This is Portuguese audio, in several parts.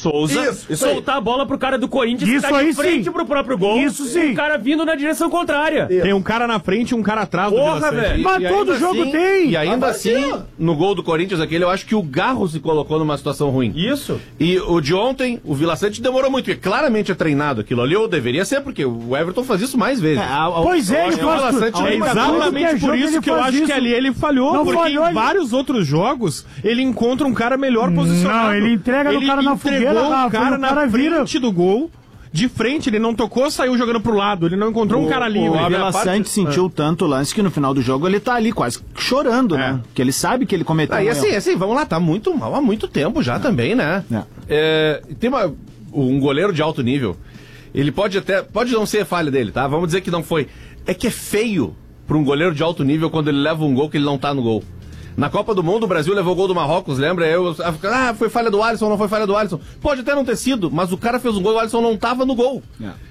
Souza soltar a bola pro cara do Corinthians Isso que tá de aí frente sim. pro próprio gol. Isso sim. E o cara vindo na direção contrária. Tem um cara na frente e um cara atrás do Porra, Vila Sante. velho. Mas todo jogo tem. E ainda assim, no gol do Corinthians aquele, eu acho que o Garro se colocou numa situação ruim. Isso. E o de ontem, o Vila Sante demorou muito, porque claramente é treinado aquilo ali, ou deveria ser, porque o Everton faz isso mais vezes. Pois é, ele que o Vila faz Sante É exatamente por isso que eu acho que ali ele falhou, Não porque falhou, em vários outros jogos ele encontra um cara melhor posicionado. Não, ele entrega no cara na fogueira, entregou Rafa, o cara o na cara vira. frente do gol. De frente, ele não tocou, saiu jogando pro lado. Ele não encontrou um cara livre. O Vila Sante sentiu tanto o lance que no final do jogo ele tá ali quase chorando, né? Que ele sabe que ele cometeu E assim, vamos lá, tá muito mal há muito tempo já também, né? Tem um goleiro de alto nível, ele pode não ser falha dele, tá? Vamos dizer que não foi. É que é feio pra um goleiro de alto nível quando ele leva um gol que ele não tá no gol. Na Copa do Mundo, o Brasil levou o gol do Marrocos, lembra? Foi falha do Alisson, não foi falha do Alisson. Pode até não ter sido, mas o cara fez um gol e o Alisson não tava no gol.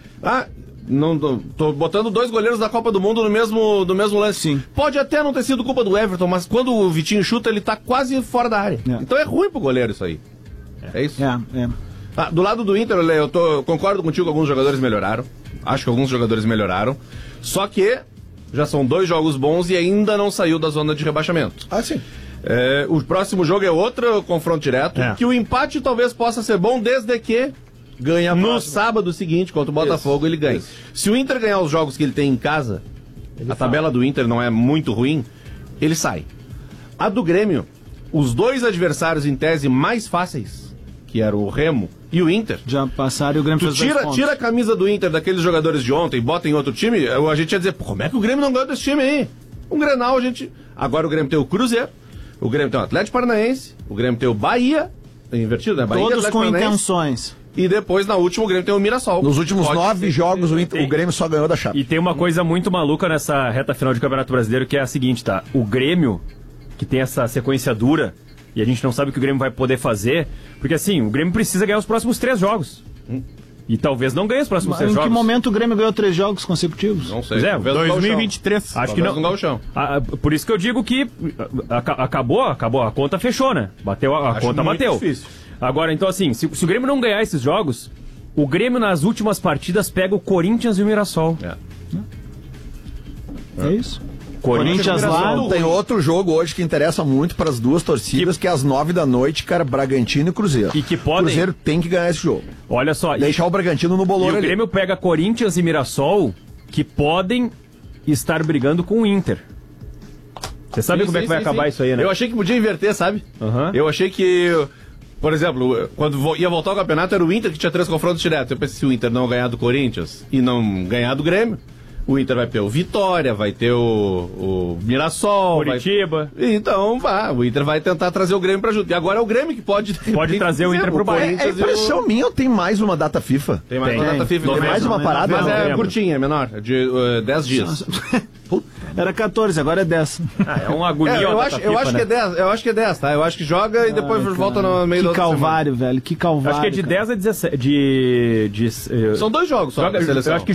Tô botando 2 goleiros da Copa do Mundo no mesmo lance. Sim. Pode até não ter sido culpa do Everton, mas quando o Vitinho chuta, ele tá quase fora da área. Então é ruim pro goleiro isso aí. É isso? Do lado do Inter, eu concordo contigo que alguns jogadores melhoraram. Acho que alguns jogadores melhoraram. Só que já são 2 jogos bons e ainda não saiu da zona de rebaixamento. Sim. O próximo jogo é outro confronto direto. Que o empate talvez possa ser bom desde que ganha no sábado seguinte contra o Botafogo. Ele ganha. Se o Inter ganhar os jogos que ele tem em casa, a tabela do Inter não é muito ruim, ele sai. A do Grêmio, os 2 adversários em tese mais fáceis, que eram o Remo e o Inter, já passaram e o Grêmio fez 2 pontos. Tira a camisa do Inter daqueles jogadores de ontem e bota em outro time, a gente ia dizer, como é que o Grêmio não ganhou desse time aí? Um Grenal, agora o Grêmio tem o Cruzeiro, o Grêmio tem o Atlético Paranaense, o Grêmio tem o Bahia, invertido, né? Bahia, todos Atlético com Paranaense, intenções. E depois, na última, o Grêmio tem o Mirassol. Nos últimos 9 jogos, o Grêmio só ganhou da Chape. E tem uma coisa muito maluca nessa reta final de Campeonato Brasileiro, que é a seguinte, tá? O Grêmio, que tem essa sequência dura, e a gente não sabe o que o Grêmio vai poder fazer, porque assim, o Grêmio precisa ganhar os próximos 3 jogos. E talvez não ganhe os próximos 3 jogos. Em que momento o Grêmio ganhou 3 jogos consecutivos? Não sei. 2023. Acho que não. Por isso que eu digo que acabou, a conta fechou, né? A conta bateu. Difícil. Agora, então assim, se o Grêmio não ganhar esses jogos, o Grêmio nas últimas partidas pega o Corinthians e o Mirassol. É isso. Corinthians lá. Tem outro jogo hoje que interessa muito para as 2 torcidas, que é às 9 da noite, cara, Bragantino e Cruzeiro. E que podem... O Cruzeiro tem que ganhar esse jogo. Olha só. Deixar o Bragantino no bolor ali. E o Grêmio pega Corinthians e Mirassol, que podem estar brigando com o Inter. Você sabe como é que vai acabar isso aí, né? Eu achei que podia inverter, sabe? Eu achei que... Por exemplo, quando ia voltar ao campeonato, era o Inter que tinha 3 confrontos diretos. Eu pensei, se o Inter não ganhar do Corinthians e não ganhar do Grêmio, o Inter vai ter o Vitória, vai ter o Mirassol, Curitiba. Então, o Inter vai tentar trazer o Grêmio pra junto. E agora é o Grêmio que pode trazer o Inter pro Bahia. É impressão minha ou tem mais uma data FIFA? Tem mais uma data FIFA. Tem mais uma parada? Mas é curtinha, é menor, é de 10 dias. Era 14, agora é 10. É uma agonia. Eu acho que é 10, eu acho que é 10, tá? Eu acho que joga e depois volta no meio do Que calvário, velho, que calvário. Acho que é de 10 a 17. São 2 jogos só da seleção. Eu acho que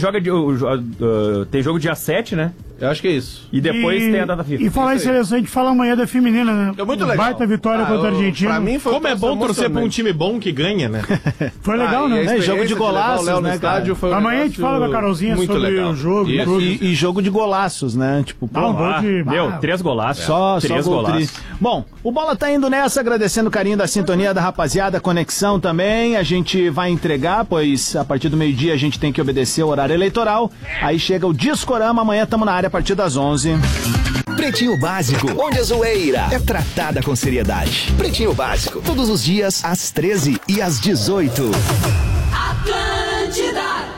tem jogo dia 7, né? Eu acho que é isso. E depois tem a data FIFA. E falar em seleção, a gente fala amanhã da feminina, né? É muito legal. Baita vitória contra a Argentina. Pra mim foi Como é bom torcer pra um time bom que ganha, né? Foi legal, né? Jogo de golaços, né, estádio foi amanhã a gente fala com a Carolzinha sobre o jogo. E jogo de golaços, né? Tipo, meu, 3 golaços. Só 3 golaços. Bom, o Bola tá indo nessa, agradecendo o carinho da sintonia da rapaziada, conexão também. A gente vai entregar, pois a partir do meio-dia a gente tem que obedecer o horário eleitoral. Aí chega o Discorama, amanhã estamos na área a partir das 11. Pretinho Básico, onde a zoeira é tratada com seriedade. Pretinho Básico, todos os dias às 13 e às 18. Atlântida.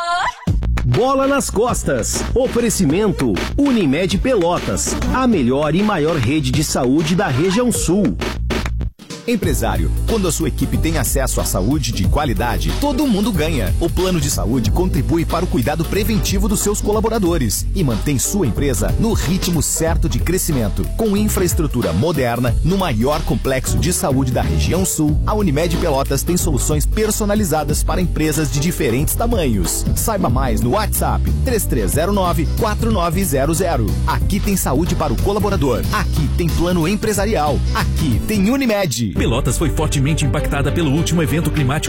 Bola nas costas. Oferecimento Unimed Pelotas, a melhor e maior rede de saúde da região sul. Empresário, quando a sua equipe tem acesso à saúde de qualidade, todo mundo ganha. O plano de saúde contribui para o cuidado preventivo dos seus colaboradores e mantém sua empresa no ritmo certo de crescimento. Com infraestrutura moderna, no maior complexo de saúde da região sul, a Unimed Pelotas tem soluções personalizadas para empresas de diferentes tamanhos. Saiba mais no WhatsApp 3309-4900. Aqui tem saúde para o colaborador. Aqui tem plano empresarial. Aqui tem Unimed. Pelotas foi fortemente impactada pelo último evento climático